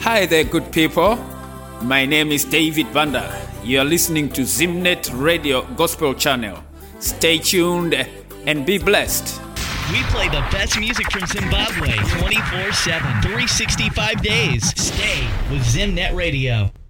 Hi there, good people. My name is David Banda. You are listening to Zimnet Radio Gospel Channel. Stay tuned and be blessed. We play the best music from Zimbabwe 24/7, 365 days. Stay with Zimnet Radio.